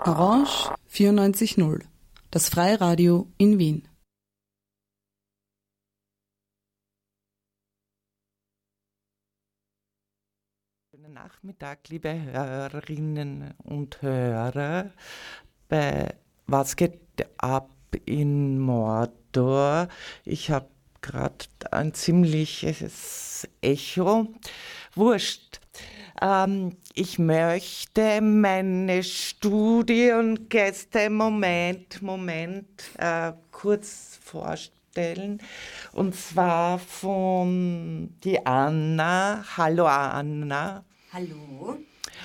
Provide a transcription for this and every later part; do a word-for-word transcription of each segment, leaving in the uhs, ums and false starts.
Orange vierundneunzig Komma null, das Freiradio in Wien. Guten Nachmittag, liebe Hörerinnen und Hörer. Bei Was geht ab in Mordor? Ich habe gerade ein ziemliches Echo. Wurscht. Ähm, ich möchte meine Studiengäste, Moment, Moment, äh, kurz vorstellen. Und zwar von die Anna. Hallo Anna. Hallo.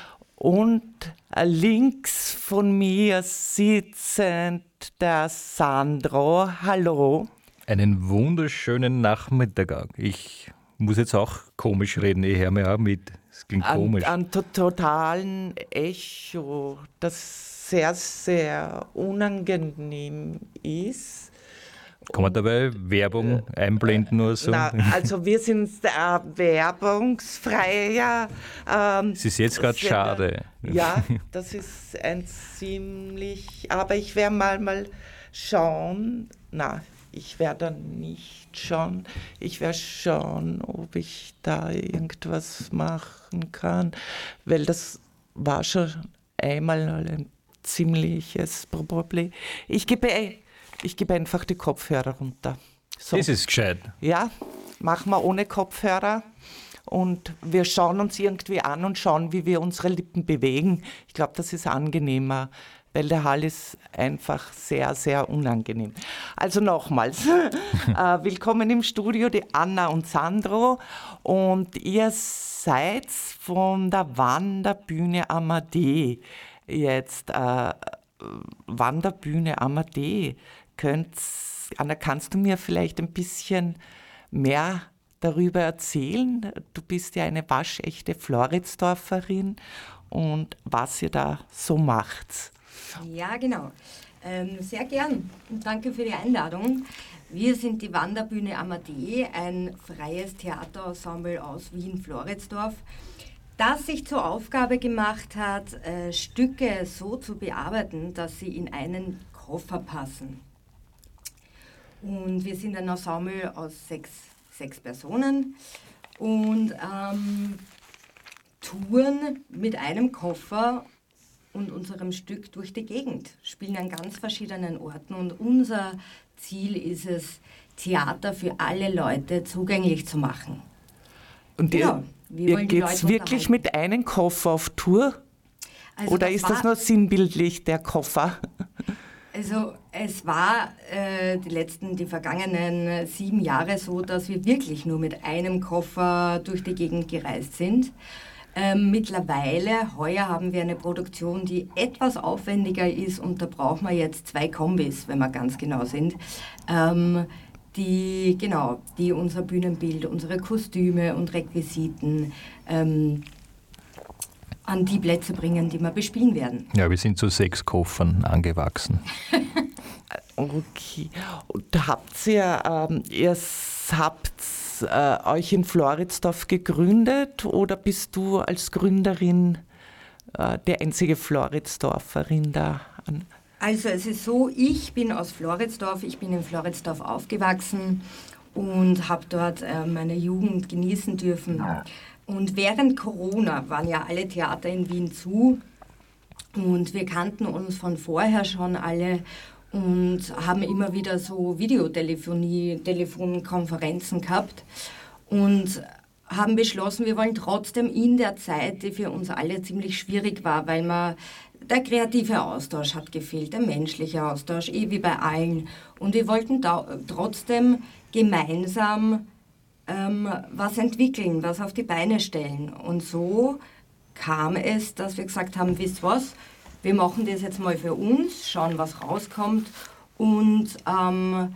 Und links von mir sitzend der Sandro. Hallo. Einen wunderschönen Nachmittag. Ich muss jetzt auch komisch reden, ich höre mir auch mit. Es klingt An, komisch. an to- totalen Echo, das sehr, sehr unangenehm ist. Kann man dabei Werbung äh, einblenden oder so? Na, also wir sind äh, werbungsfrei, ja. Ähm, es ist jetzt gerade schade. Ja, das ist ein ziemlich, aber ich werde mal, mal schauen, na, ich werde nicht schauen, ich werde schauen, ob ich da irgendwas machen kann, weil das war schon einmal ein ziemliches Problem. Ich gebe, ich gebe einfach die Kopfhörer runter. So. Das ist gescheit. Ja, machen wir ohne Kopfhörer. Und wir schauen uns irgendwie an und schauen, wie wir unsere Lippen bewegen. Ich glaube, das ist angenehmer, weil der Hall ist einfach sehr, sehr unangenehm. Also nochmals, äh, willkommen im Studio, die Anna und Sandro. Und ihr seid von der Wanderbühne Amadee. Jetzt, äh, Wanderbühne Amadee. Könnt's, Anna, kannst du mir vielleicht ein bisschen mehr darüber erzählen? Du bist ja eine waschechte Floridsdorferin und was ihr da so macht. Ja, genau. Ähm, sehr gern und danke für die Einladung. Wir sind die Wanderbühne Amadee, ein freies Theaterensemble aus Wien-Floridsdorf, das sich zur Aufgabe gemacht hat, äh, Stücke so zu bearbeiten, dass sie in einen Koffer passen. Und wir sind ein Ensemble aus sechs, sechs Personen und ähm, touren mit einem Koffer und unserem Stück durch die Gegend, spielen an ganz verschiedenen Orten und unser Ziel ist es, Theater für alle Leute zugänglich zu machen. Und genau, ihr, ihr geht wirklich mit einem Koffer auf Tour? Also oder das ist das nur sinnbildlich, der Koffer? Also es war äh, die letzten, die vergangenen sieben Jahre so, dass wir wirklich nur mit einem Koffer durch die Gegend gereist sind. Ähm, mittlerweile, heuer haben wir eine Produktion, die etwas aufwendiger ist und da brauchen wir jetzt zwei Kombis, wenn wir ganz genau sind, ähm, die, genau, die unser Bühnenbild, unsere Kostüme und Requisiten ähm, an die Plätze bringen, die wir bespielen werden. Ja, wir sind zu sechs Koffern angewachsen. Okay. Und habt ihr, ähm, ihr habt äh, euch in Floridsdorf gegründet oder bist du als Gründerin äh, die einzige Floridsdorferin da? An? Also es ist so, ich bin aus Floridsdorf, ich bin in Floridsdorf aufgewachsen und habe dort äh, meine Jugend genießen dürfen. Ja. Und während Corona waren ja alle Theater in Wien zu und wir kannten uns von vorher schon alle und haben immer wieder so Videotelefonie, Telefonkonferenzen gehabt und haben beschlossen, wir wollen trotzdem in der Zeit, die für uns alle ziemlich schwierig war, weil man, der kreative Austausch hat gefehlt, der menschliche Austausch, eh wie bei allen. Und wir wollten da trotzdem gemeinsam ähm, was entwickeln, was auf die Beine stellen. Und so kam es, dass wir gesagt haben, wisst was, wir machen das jetzt mal für uns, schauen, was rauskommt und ähm,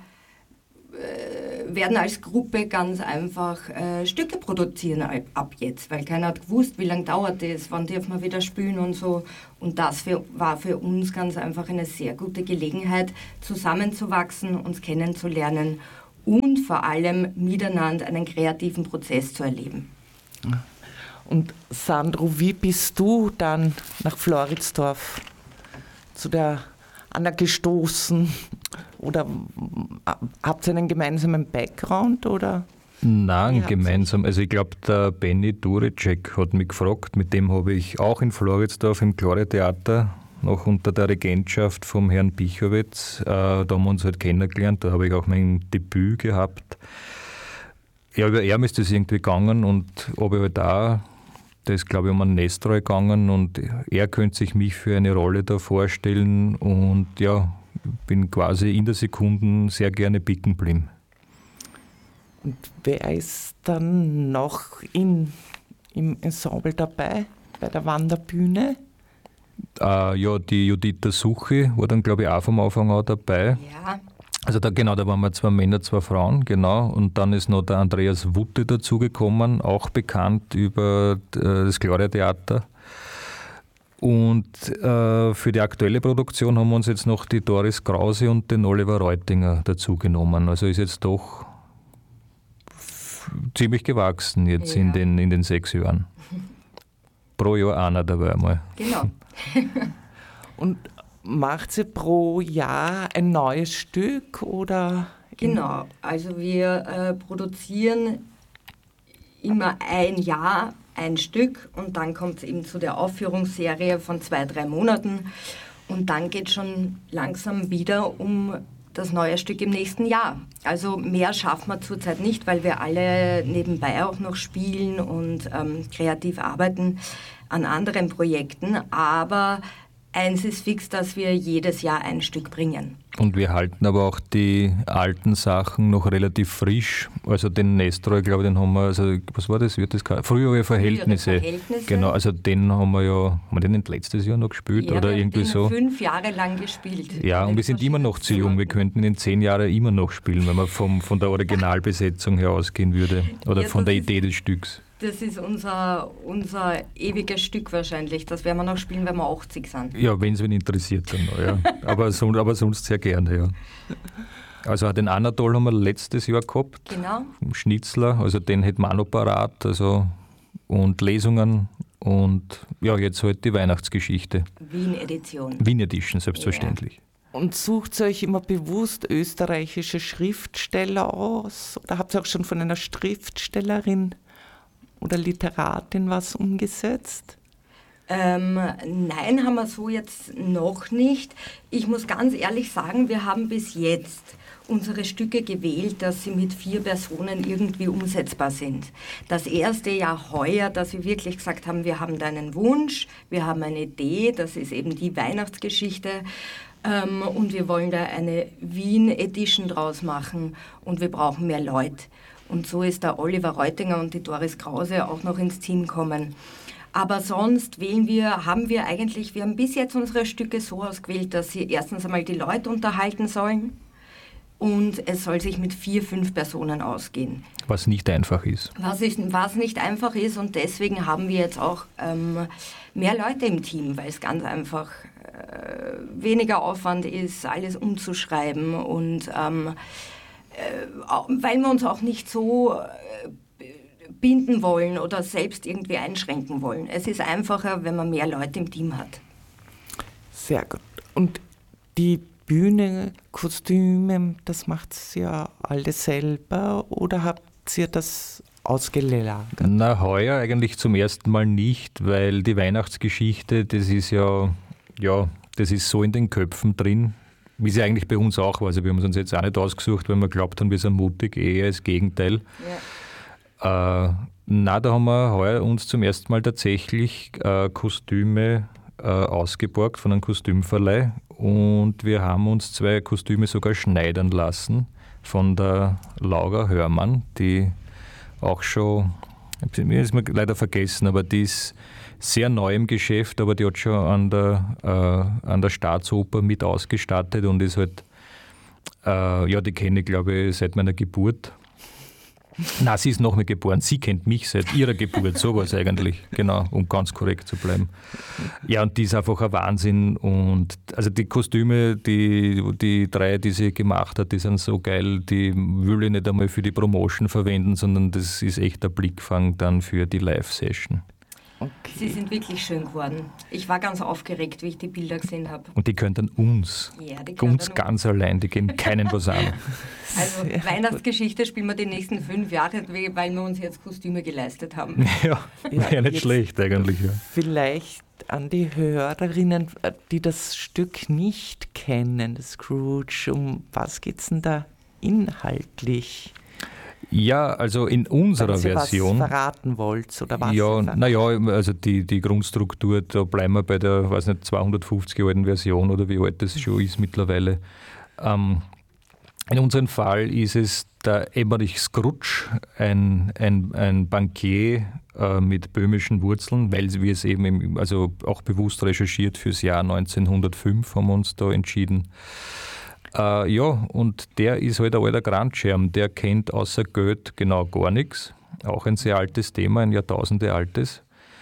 äh, werden als Gruppe ganz einfach äh, Stücke produzieren ab jetzt, weil keiner hat gewusst, wie lange dauert das, wann dürfen wir wieder spielen und so. Und das für, war für uns ganz einfach eine sehr gute Gelegenheit, zusammenzuwachsen, uns kennenzulernen und vor allem miteinander einen kreativen Prozess zu erleben. Und Sandro, wie bist du dann nach Floridsdorf zu der Anna gestoßen? Oder habt ihr einen gemeinsamen Background? Oder? Nein, gemeinsam. Also ich glaube, der Benny Duricek hat mich gefragt, mit dem habe ich auch in Floridsdorf im Gloria-Theater, noch unter der Regentschaft vom Herrn Bichowitz, äh, da haben wir uns halt kennengelernt, da habe ich auch mein Debüt gehabt. Ja, über ihn ist das irgendwie gegangen und habe ich halt auch, da ist glaube ich um einen Nestroy gegangen und er könnte sich mich für eine Rolle da vorstellen und ja, bin quasi in der Sekunde sehr gerne picken geblieben. Und wer ist dann noch in, im Ensemble dabei, bei der Wanderbühne? Äh, ja, die Juditha Suchi war dann, glaube ich, auch vom Anfang an dabei. Ja. Also da, genau, da waren wir zwei Männer, zwei Frauen, genau. Und dann ist noch der Andreas Wutte dazugekommen, auch bekannt über das Gloria-Theater. Und äh, für die aktuelle Produktion haben wir uns jetzt noch die Doris Krause und den Oliver Reutinger dazugenommen. Also ist jetzt doch ziemlich gewachsen jetzt ja. in, den, in den sechs Jahren. Pro Jahr einer dabei einmal. Genau. Und macht ihr pro Jahr ein neues Stück? Oder? Genau, also wir äh, produzieren immer ein Jahr ein Stück und dann kommt es eben zu der Aufführungsserie von zwei, drei Monaten und dann geht es schon langsam wieder um das neue Stück im nächsten Jahr. Also mehr schaffen wir zurzeit nicht, weil wir alle nebenbei auch noch spielen und ähm, kreativ arbeiten an anderen Projekten. Aber eins ist fix, dass wir jedes Jahr ein Stück bringen. Und wir halten aber auch die alten Sachen noch relativ frisch. Also den Nestroy, glaube ich, den haben wir, also was war das? Wird das frühere Verhältnisse. Frühere Verhältnisse. Genau, also den haben wir ja, haben wir den nicht letztes Jahr noch gespielt ja, oder wir irgendwie haben den so? fünf Jahre lang gespielt. Ja, und wir sind immer noch zu jung. Wir könnten in zehn Jahren immer noch spielen, wenn man vom, von der Originalbesetzung her ausgehen würde oder ja, von der ist, Idee des Stücks. Das ist unser, unser ewiges Stück wahrscheinlich. Das werden wir noch spielen, wenn wir achtzig sind. Ja, wenn es wen interessiert dann noch, ja. aber, so, aber sonst sehr gerne, ja. Also den Anatol haben wir letztes Jahr gehabt. Genau. Schnitzler, also den hätten wir auch noch parat. Also, und Lesungen und ja, jetzt halt die Weihnachtsgeschichte. Wien-Edition. Wien-Edition, selbstverständlich. Ja. Und sucht ihr euch immer bewusst österreichische Schriftsteller aus? Oder habt ihr auch schon von einer Schriftstellerin oder Literatin was umgesetzt? Ähm, nein, haben wir so jetzt noch nicht. Ich muss ganz ehrlich sagen, wir haben bis jetzt unsere Stücke gewählt, dass sie mit vier Personen irgendwie umsetzbar sind. Das erste Jahr heuer, dass wir wirklich gesagt haben, wir haben da einen Wunsch, wir haben eine Idee, das ist eben die Weihnachtsgeschichte ähm, und wir wollen da eine Wien-Edition draus machen und wir brauchen mehr Leute. Und so ist der Oliver Reutinger und die Doris Krause auch noch ins Team gekommen. Aber sonst wählen wir, haben wir eigentlich, wir haben bis jetzt unsere Stücke so ausgewählt, dass sie erstens einmal die Leute unterhalten sollen und es soll sich mit vier, fünf Personen ausgehen. Was nicht einfach ist. Was, ist, was nicht einfach ist und deswegen haben wir jetzt auch ähm, mehr Leute im Team, weil es ganz einfach äh, weniger Aufwand ist, alles umzuschreiben und ähm, äh, weil wir uns auch nicht so äh, binden wollen oder selbst irgendwie einschränken wollen. Es ist einfacher, wenn man mehr Leute im Team hat. Sehr gut. Und die Bühne, Kostüme, das macht ihr ja alles selber oder habt ihr das ausgelagert? Na, heuer eigentlich zum ersten Mal nicht, weil die Weihnachtsgeschichte, das ist ja, ja, das ist so in den Köpfen drin, wie sie eigentlich bei uns auch war. Also wir haben es uns jetzt auch nicht ausgesucht, weil wir glaubt haben, wir sind mutig, eher das Gegenteil. Ja. Äh, na, da haben wir heuer uns zum ersten Mal tatsächlich äh, Kostüme äh, ausgeborgt von einem Kostümverleih und wir haben uns zwei Kostüme sogar schneidern lassen von der Laura Hörmann, die auch schon, mir ist mir leider vergessen, aber die ist sehr neu im Geschäft, aber die hat schon an der, äh, an der Staatsoper mit ausgestattet und ist halt, äh, ja, die kenne ich glaube ich seit meiner Geburt. Nein, sie ist noch nicht geboren. Sie kennt mich seit ihrer Geburt. So war es eigentlich, genau, um ganz korrekt zu bleiben. Ja, und die ist einfach ein Wahnsinn. Und also die Kostüme, die, die drei, die sie gemacht hat, die sind so geil, die will ich nicht einmal für die Promotion verwenden, sondern das ist echt der Blickfang dann für die Live-Session. Okay. Sie sind wirklich schön geworden. Ich war ganz aufgeregt, wie ich die Bilder gesehen habe. Und die können dann uns, Ja, die gehören uns dann ganz allein, die gehen keinen was an. Also Sehr Weihnachtsgeschichte spielen wir die nächsten fünf Jahre, weil wir uns jetzt Kostüme geleistet haben. Ja, Ja, wäre nicht jetzt- schlecht eigentlich. Ja. Vielleicht an die Hörerinnen, die das Stück nicht kennen, Scrooge, um was geht es denn da inhaltlich? Ja, also in unserer Wenn Sie Version. was verraten wollt oder was? Ja, Sie ver- naja, also die, die Grundstruktur, da bleiben wir bei der, weiß nicht, zweihundertfünfzig alten Version oder wie alt das schon ist mittlerweile. Ähm, in unserem Fall ist es der Emmerich Scrooge, ein, ein, ein Bankier äh, mit böhmischen Wurzeln, weil wir es eben, im, also auch bewusst recherchiert fürs Jahr neunzehnhundertfünf, haben wir uns da entschieden. Äh, ja, und der ist halt ein alter Grandschirm, der kennt außer Geld genau gar nichts. Auch ein sehr altes Thema, ein Jahrtausende altes.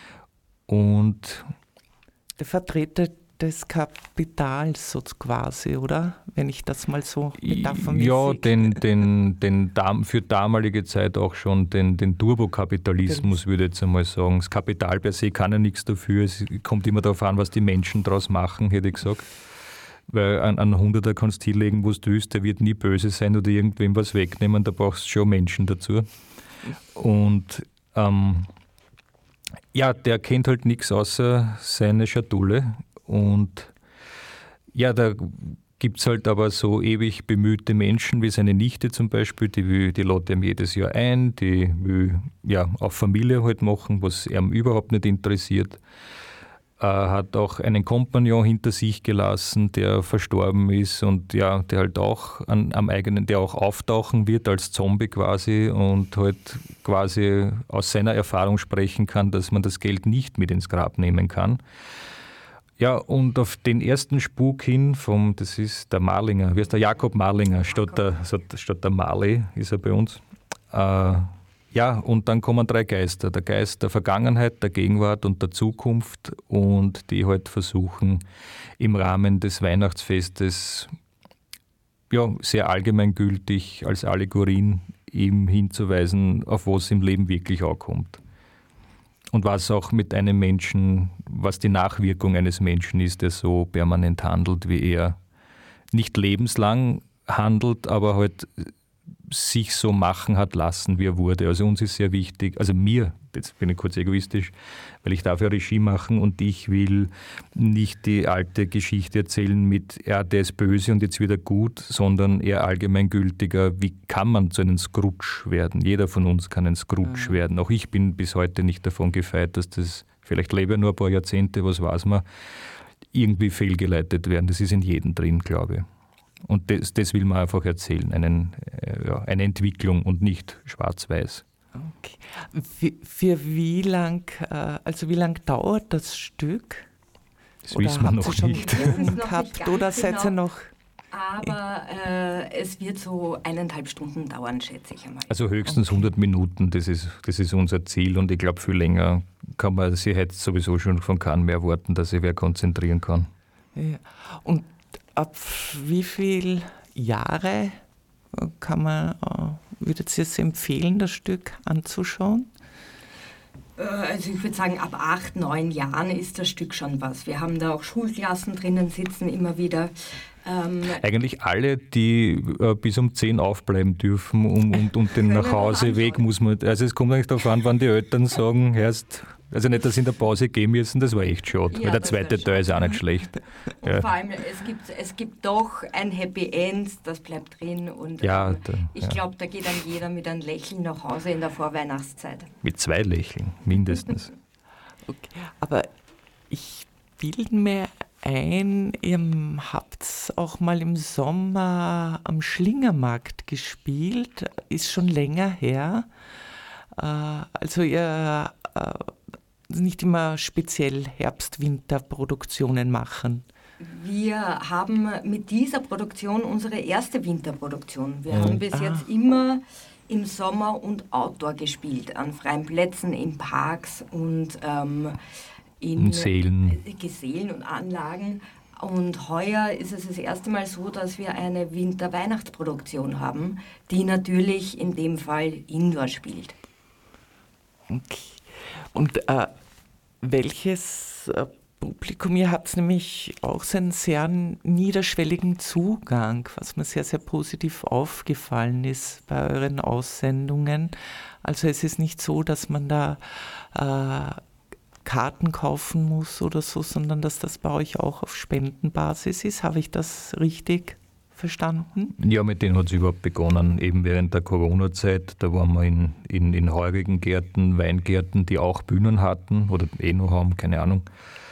Und Der Vertreter des Kapitals so quasi, oder? Wenn ich das mal so metaphermäßig... ja, den, den, den dam- für damalige Zeit auch schon den, den Turbokapitalismus, würde ich jetzt einmal sagen. Das Kapital per se kann ja nichts dafür. Es kommt immer darauf an, was die Menschen daraus machen, hätte ich gesagt. Weil an einen Hunderter kannst du hinlegen, wo du willst, der wird nie böse sein oder irgendwem was wegnehmen, da brauchst du schon Menschen dazu. Und ähm, ja, der kennt halt nichts außer seine Schatulle. Und ja, da gibt es halt aber so ewig bemühte Menschen wie seine Nichte zum Beispiel, die, will, die lädt ihm jedes Jahr ein, die will ja auch Familie halt machen, was ihm überhaupt nicht interessiert. Er hat auch einen Kompagnon hinter sich gelassen, der verstorben ist und ja, der halt auch an, am eigenen, der auch auftauchen wird als Zombie quasi und halt quasi aus seiner Erfahrung sprechen kann, dass man das Geld nicht mit ins Grab nehmen kann. Ja, und auf den ersten Spuk hin vom, das ist der Marlinger, wie heißt der Jakob Marlinger, statt der, statt der Marley ist er bei uns. Äh, Ja, und dann kommen drei Geister. Der Geist der Vergangenheit, der Gegenwart und der Zukunft und die halt versuchen, im Rahmen des Weihnachtsfestes ja, sehr allgemeingültig als Allegorien ihm hinzuweisen, auf was im Leben wirklich ankommt. Und was auch mit einem Menschen, was die Nachwirkung eines Menschen ist, der so permanent handelt, wie er nicht lebenslang handelt, aber halt sich so machen hat lassen, wie er wurde. Also uns ist sehr wichtig, also mir, jetzt bin ich kurz egoistisch, weil ich darf ja Regie machen und ich will nicht die alte Geschichte erzählen mit, ja, der ist böse und jetzt wieder gut, sondern eher allgemeingültiger, wie kann man zu einem Scrooge werden? Jeder von uns kann ein Scrooge mhm. werden. Auch ich bin bis heute nicht davon gefeit, dass das, vielleicht lebe ich nur ein paar Jahrzehnte, was weiß man, irgendwie fehlgeleitet werden. Das ist in jedem drin, glaube ich. Und das, das will man einfach erzählen, einen, äh, ja, eine Entwicklung und nicht schwarz-weiß. Okay. Für, für wie lang, äh, also wie lang dauert das Stück? Das Oder wissen wir habt noch ihr schon nicht. Das ist noch gehabt nicht ganz oder seid ihr genau. noch? Aber äh, es wird so eineinhalb Stunden dauern, schätze ich einmal. Also höchstens hundert Minuten, das ist, das ist unser Ziel und ich glaube, viel länger kann man sich jetzt sowieso schon von keinem mehr erwarten, dass sich wer konzentrieren kann. Ja. Und ab wie viel Jahre kann man, äh, würdet ihr es empfehlen, das Stück anzuschauen? Äh, also ich würde sagen, ab acht, neun Jahren ist das Stück schon was. Wir haben da auch Schulklassen drinnen sitzen, immer wieder. Ähm, Eigentlich alle, die äh, bis um zehn aufbleiben dürfen um, und, und den Können Nachhauseweg anschauen. muss man, also es kommt eigentlich darauf an, wann die Eltern sagen, erst, also nicht, dass sie in der Pause gehen müssen, das war echt schade, Ja, weil der das zweite war Teil ist auch nicht schlecht. und Ja. vor allem, es gibt, es gibt doch ein Happy End, das bleibt drin. Und Ja, ähm, da- ich ja. glaube, da geht dann jeder mit einem Lächeln nach Hause in der Vorweihnachtszeit. Mit zwei Lächeln, mindestens. Okay. Aber ich bilde mir ein, ihr habt auch mal im Sommer am Schlingermarkt gespielt, ist schon länger her. Äh, also ihr äh, nicht immer speziell Herbst-Winter-Produktionen machen. Wir haben mit dieser Produktion unsere erste Winterproduktion. Wir haben bis Ah. jetzt immer im Sommer und Outdoor gespielt, an freien Plätzen, in Parks und ähm, in In Seelen. Gesellen und Anlagen. Und heuer ist es das erste Mal so, dass wir eine Winter-Weihnachtsproduktion haben, die natürlich in dem Fall Indoor spielt. Okay. Und äh, welches äh, Publikum, ihr habt nämlich auch so einen sehr niederschwelligen Zugang, was mir sehr, sehr positiv aufgefallen ist bei euren Aussendungen. Also es ist nicht so, dass man da äh, Karten kaufen muss oder so, sondern dass das bei euch auch auf Spendenbasis ist. Habe ich das richtig verstanden? Ja, mit denen hat es überhaupt begonnen, eben während der Corona-Zeit. Da waren wir in, in, in heurigen Gärten, Weingärten, die auch Bühnen hatten oder eh noch haben, keine Ahnung.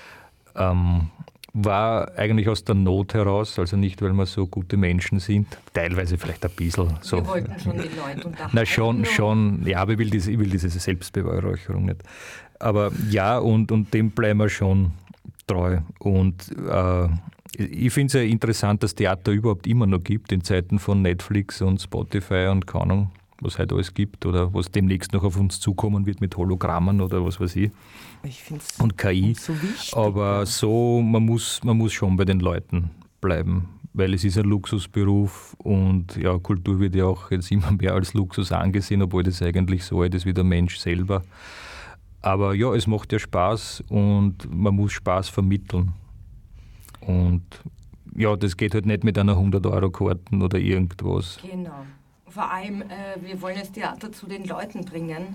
Ähm, war eigentlich aus der Not heraus, also nicht, weil wir so gute Menschen sind, teilweise vielleicht ein bisschen so. Wir wollten schon die Leute unterhalten. Na schon, schon, ja, aber ich will diese, ich will diese Selbstbeweihräucherung nicht. Aber ja, und, und dem bleiben wir schon treu. Und äh, ich finde es ja interessant, dass Theater überhaupt immer noch gibt, in Zeiten von Netflix und Spotify und keine Ahnung, was halt alles gibt oder was demnächst noch auf uns zukommen wird mit Hologrammen oder was weiß ich. Ich finde es und K I. so wichtig. Aber so, man muss, man muss schon bei den Leuten bleiben, weil es ist ein Luxusberuf und ja, Kultur wird ja auch jetzt immer mehr als Luxus angesehen, obwohl das eigentlich so alt ist wie der Mensch selber. Aber ja, es macht ja Spaß und man muss Spaß vermitteln. Und ja, das geht halt nicht mit einer hundert-Euro-Karten oder irgendwas. Genau. Vor allem, äh, wir wollen das Theater zu den Leuten bringen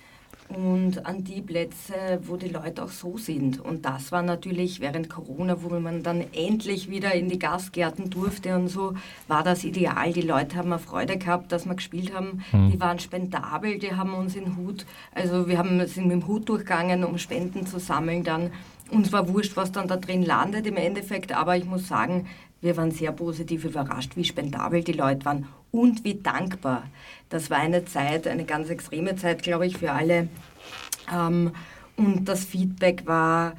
und an die Plätze, wo die Leute auch so sind. Und das war natürlich während Corona, wo man dann endlich wieder in die Gastgärten durfte und so, war das ideal. Die Leute haben eine Freude gehabt, dass wir gespielt haben. Mhm. Die waren spendabel, die haben uns in Hut, also wir haben, sind mit dem Hut durchgegangen, um Spenden zu sammeln dann. Uns war wurscht, was dann da drin landet im Endeffekt, aber ich muss sagen, wir waren sehr positiv überrascht, wie spendabel die Leute waren und wie dankbar. Das war eine Zeit, eine ganz extreme Zeit, glaube ich, für alle. Ähm, und das Feedback war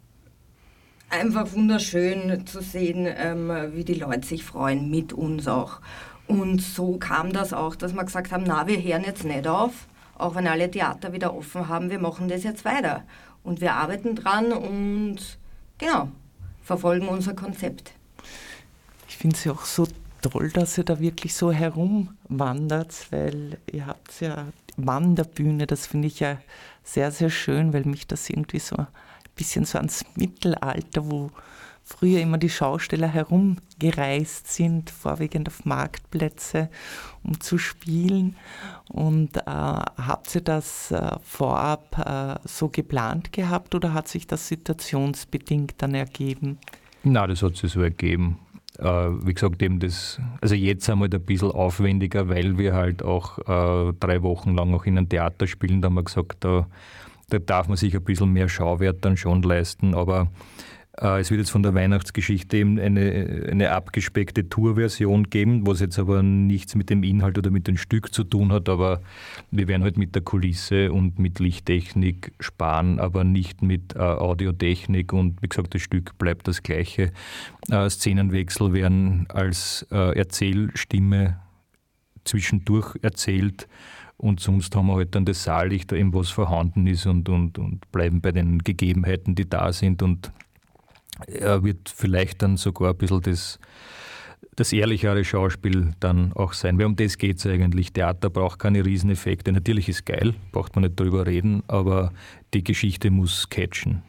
einfach wunderschön zu sehen, ähm, wie die Leute sich freuen, mit uns auch. Und so kam das auch, dass wir gesagt haben, na, wir hören jetzt nicht auf, auch wenn alle Theater wieder offen haben, wir machen das jetzt weiter. Und wir arbeiten dran und genau, verfolgen unser Konzept. Ich finde es ja auch so toll, dass ihr da wirklich so herumwandert, weil ihr habt ja Wanderbühne, das finde ich ja sehr, sehr schön, weil mich das irgendwie so ein bisschen so ans Mittelalter, wo früher immer die Schausteller herumgereist sind, vorwiegend auf Marktplätze, um zu spielen. Und äh, habt ihr das äh, vorab äh, so geplant gehabt oder hat sich das situationsbedingt dann ergeben? Nein, das hat sich so ergeben. Äh, wie gesagt, eben das, also jetzt einmal ein bisschen aufwendiger, weil wir halt auch äh, drei Wochen lang auch in einem Theater spielen. Da haben wir gesagt, da, da darf man sich ein bisschen mehr Schauwert dann schon leisten, aber es wird jetzt von der Weihnachtsgeschichte eben eine, eine abgespeckte Tourversion geben, was jetzt aber nichts mit dem Inhalt oder mit dem Stück zu tun hat, aber wir werden halt mit der Kulisse und mit Lichttechnik sparen, aber nicht mit äh, Audiotechnik und wie gesagt, das Stück bleibt das gleiche. Äh, Szenenwechsel werden als äh, Erzählstimme zwischendurch erzählt. Und sonst haben wir halt dann das Saallicht, da eben was vorhanden ist und, und, und bleiben bei den Gegebenheiten, die da sind und er wird vielleicht dann sogar ein bisschen das, das ehrlichere Schauspiel dann auch sein. Weil um das geht es eigentlich. Theater braucht keine Rieseneffekte. Natürlich ist es geil, braucht man nicht drüber reden, aber die Geschichte muss catchen.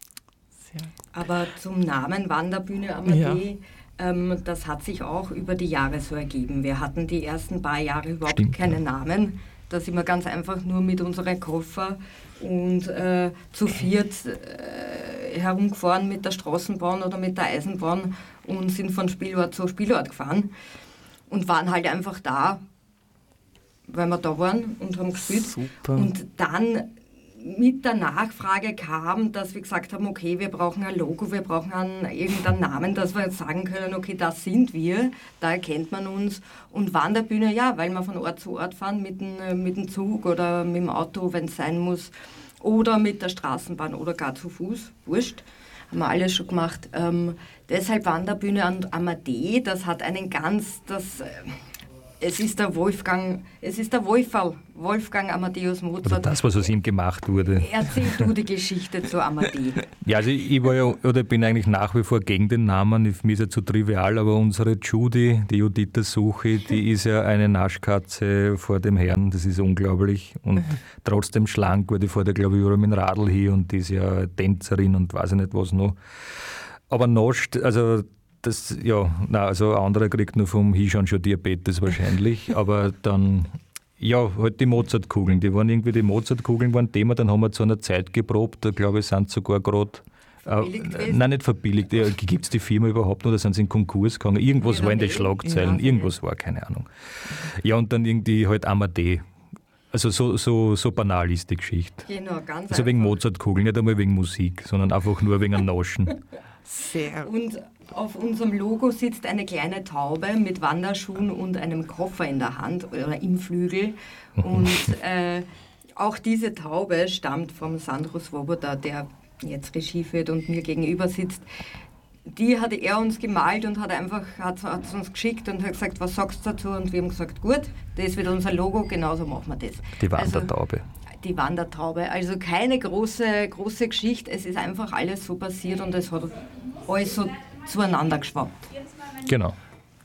Aber zum Namen Wanderbühne Amadee, ja. ähm, das hat sich auch über die Jahre so ergeben. Wir hatten die ersten paar Jahre überhaupt Stimmt, keine ja. Namen. Da sind wir ganz einfach nur mit unseren Koffer und äh, zu viert äh, herumgefahren mit der Straßenbahn oder mit der Eisenbahn und sind von Spielort zu Spielort gefahren und waren halt einfach da, weil wir da waren und haben gespielt. Super. Und dann mit der Nachfrage kam, dass wir gesagt haben, okay, wir brauchen ein Logo, wir brauchen einen, irgendeinen Namen, dass wir jetzt sagen können, okay, das sind wir, da erkennt man uns. Und Wanderbühne, ja, weil wir von Ort zu Ort fahren, mit dem, mit dem Zug oder mit dem Auto, wenn es sein muss, oder mit der Straßenbahn oder gar zu Fuß, wurscht, haben wir alles schon gemacht. Ähm, deshalb Wanderbühne und Amadee, das hat einen ganz, das... Es ist der Wolfgang, es ist der Wolferl, Wolfgang Amadeus Mozart. Oder das, was aus ihm gemacht wurde. Erzähl du die Geschichte zu Amadee. Ja, also ich war ja, oder bin eigentlich nach wie vor gegen den Namen, mir ist ja zu trivial, aber unsere Judy, die Juditha Suchi, die ist ja eine Naschkatze vor dem Herrn, das ist unglaublich. Und trotzdem schlank, weil die fährt ja, glaube ich, überall mit dem Radl hier und die ist ja Tänzerin und weiß ich nicht was noch. Aber nascht, also das, ja, nein, also ein anderer kriegt nur vom Hinschauen schon Diabetes wahrscheinlich, aber dann, ja, halt die Mozartkugeln, die waren irgendwie, die Mozartkugeln waren Thema, dann haben wir zu einer Zeit geprobt, da glaube ich, sind sogar gerade, äh, nein, nicht verbilligt, ja, gibt es die Firma überhaupt noch, oder sind sie in Konkurs gegangen, irgendwas ja, war in den Schlagzeilen, ja, irgendwas war, keine Ahnung. Ja, und dann irgendwie halt Amadee. Also so, so, so banal ist die Geschichte. Genau, ganz Also wegen Mozartkugeln, nicht einmal wegen Musik, sondern einfach nur wegen Naschen. Sehr. Und auf unserem Logo sitzt eine kleine Taube mit Wanderschuhen und einem Koffer in der Hand oder im Flügel. Und äh, auch diese Taube stammt vom Sandro Svoboda, der jetzt Regie führt und mir gegenüber sitzt. Die hatte er uns gemalt und hat einfach hat, hat es uns geschickt und hat gesagt, was sagst du dazu? Und wir haben gesagt, gut, das wird unser Logo, genauso machen wir das. Die Wandertaube. Also, die Wandertaube. Also keine große, große Geschichte, es ist einfach alles so passiert und es hat alles so zueinander geschwappt. Genau.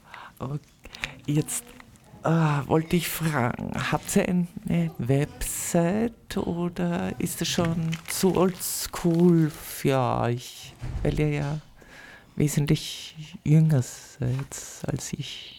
Jetzt äh, wollte ich fragen, habt ihr eine Website oder ist das schon zu oldschool für euch? Weil ihr ja wesentlich jünger seid als ich.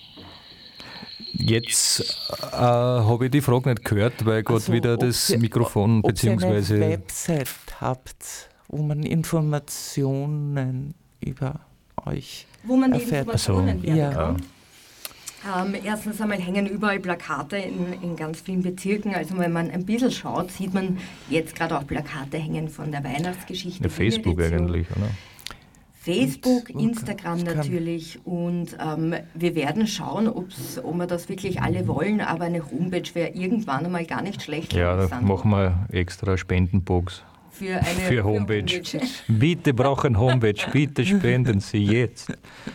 Jetzt äh, habe ich die Frage nicht gehört, weil gerade also, wieder das sie, Mikrofon beziehungsweise. Ob ihr eine Website habt, wo man Informationen über euch Wo man die erfährt. Informationen also, ja. Ähm, erstens einmal hängen überall Plakate in, in ganz vielen Bezirken. Also wenn man ein bisschen schaut, sieht man jetzt gerade auch Plakate hängen von der Weihnachtsgeschichte. Ja, Facebook eigentlich, oder? Facebook, Instagram natürlich und ähm, wir werden schauen, ob's, ob wir das wirklich alle wollen, aber eine Homepage wäre irgendwann einmal gar nicht schlecht. Ja, da machen wir extra Spendenbox für, eine, für Homepage. Für Homepage. Bitte brauchen Homepage, bitte spenden Sie jetzt.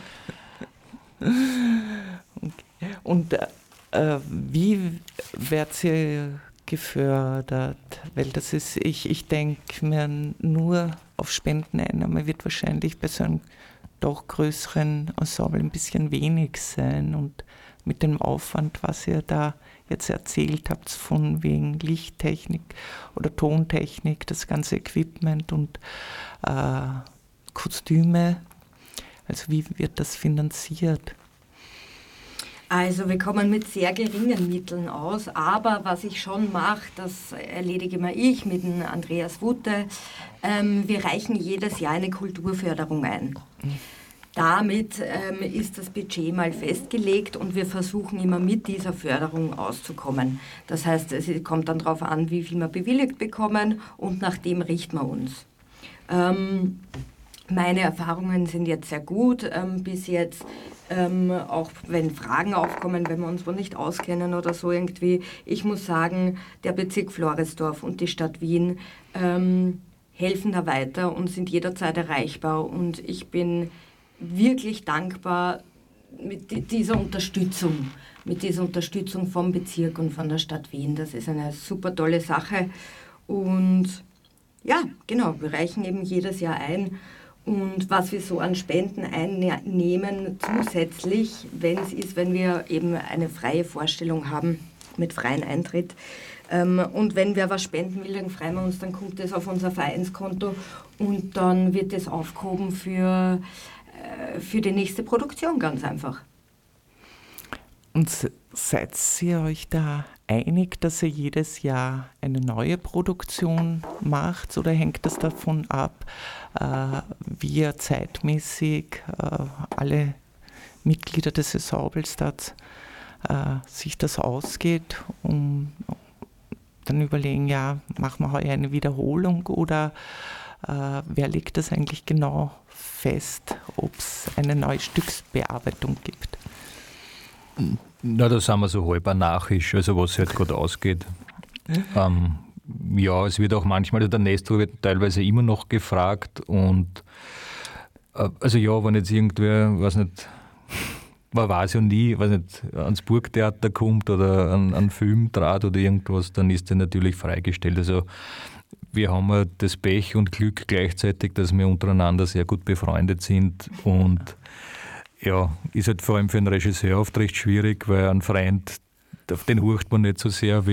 Okay. Und äh, wie werdet ihr gefördert? Weil das ist, ich, ich denke mir nur auf Spendeneinnahmen wird wahrscheinlich bei so einem doch größeren Ensemble ein bisschen wenig sein und mit dem Aufwand, was ihr da jetzt erzählt habt, von wegen Lichttechnik oder Tontechnik, das ganze Equipment und äh, Kostüme, also wie wird das finanziert? Also wir kommen mit sehr geringen Mitteln aus, aber was ich schon mache, das erledige immer ich mit dem Andreas Wutte. Ähm, wir reichen jedes Jahr eine Kulturförderung ein. Damit ähm, ist das Budget mal festgelegt und wir versuchen immer mit dieser Förderung auszukommen. Das heißt, es kommt dann darauf an, wie viel wir bewilligt bekommen und nach dem richten wir uns. Ähm, meine Erfahrungen sind jetzt sehr gut ähm, bis jetzt. Ähm, auch wenn Fragen aufkommen, wenn wir uns wo nicht auskennen oder so irgendwie. Ich muss sagen, der Bezirk Floridsdorf und die Stadt Wien ähm, helfen da weiter und sind jederzeit erreichbar. Und ich bin wirklich dankbar mit dieser Unterstützung, mit dieser Unterstützung vom Bezirk und von der Stadt Wien. Das ist eine super tolle Sache. Und ja, genau, wir reichen eben jedes Jahr ein. Und was wir so an Spenden einnehmen zusätzlich, wenn es ist, wenn wir eben eine freie Vorstellung haben mit freiem Eintritt. Und wenn wer was spenden will, dann freuen wir uns, dann kommt das auf unser Vereinskonto und dann wird das aufgehoben für, für die nächste Produktion, ganz einfach. Und seid ihr euch da einig, dass ihr jedes Jahr eine neue Produktion macht oder hängt das davon ab, äh, wie ihr zeitmäßig äh, alle Mitglieder des Ensembles dort, äh, sich das ausgeht, um dann überlegen, ja, machen wir heuer eine Wiederholung oder äh, wer legt das eigentlich genau fest, ob es eine neue Stücksbearbeitung gibt? Na, da sind wir so halb anarchisch, also was halt gerade ausgeht. Ähm, ja, es wird auch manchmal, der Nestor wird teilweise immer noch gefragt und äh, also ja, wenn jetzt irgendwer, weiß nicht, man weiß ja nie, weiß nicht, ans Burgtheater kommt oder an einen Film draht oder irgendwas, dann ist der natürlich freigestellt. Also wir haben ja das Pech und Glück gleichzeitig, dass wir untereinander sehr gut befreundet sind und ja, ist halt vor allem für einen Regisseur oft recht schwierig, weil ein Freund, auf den hurcht man nicht so sehr wie